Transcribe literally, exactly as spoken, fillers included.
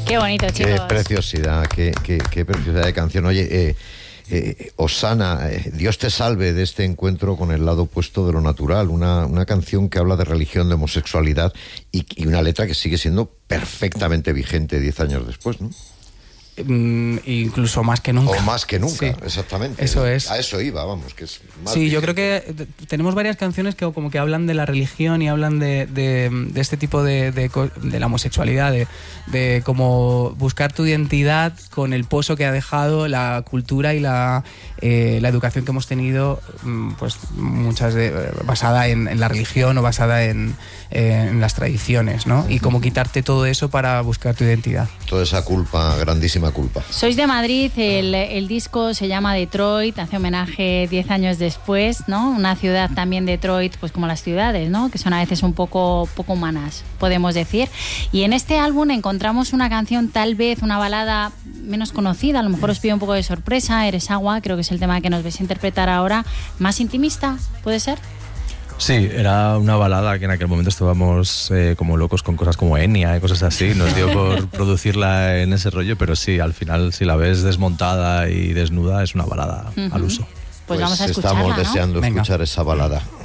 Qué bonito, chicos. Qué preciosidad, qué, qué, qué preciosidad de canción. Oye, eh, eh, Osana, eh, Dios te salve de este encuentro con el lado opuesto de lo natural. Una, una canción que habla de religión, de homosexualidad y, y una letra que sigue siendo perfectamente vigente diez años después, ¿no? Mm, incluso más que nunca. O más que nunca, sí. Exactamente. Eso es. A eso iba, vamos, que es más Sí, vigente. yo creo que tenemos varias canciones que como que hablan de la religión y hablan de, de, de este tipo de, de, de la homosexualidad, de, de cómo buscar tu identidad con el pozo que ha dejado la cultura y la, eh, la educación que hemos tenido, pues muchas de, basada en, en la religión o basada en, en las tradiciones, ¿no? Y cómo quitarte todo eso para buscar tu identidad. Toda esa culpa, grandísima culpa. Sois de Madrid, el, el disco se llama Detroit, hace homenaje diez años después, ¿no? Una ciudad también, Detroit, pues como las ciudades, ¿no? Que son a veces un poco, poco humanas, podemos decir. Y en este álbum encontramos una canción, tal vez una balada menos conocida, a lo mejor os pido un poco de sorpresa, Eres agua, creo que es el tema que nos vais a interpretar ahora, más intimista, ¿puede ser? Sí, era una balada que en aquel momento estábamos eh, como locos con cosas como Enya y cosas así. Nos dio por producirla en ese rollo, pero sí, al final, si la ves desmontada y desnuda, es una balada uh-huh. al uso. Pues, pues vamos a escucharla, estamos deseando ¿no? escuchar Venga. esa balada.